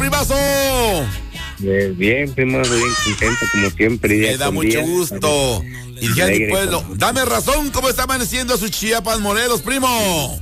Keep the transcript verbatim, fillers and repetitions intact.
primazo? Pues bien, primo, bien contento como siempre. Me da mucho día. gusto. Y dije a mi pueblo, dame razón, ¿cómo está amaneciendo su Chiapas, Morelos, primo?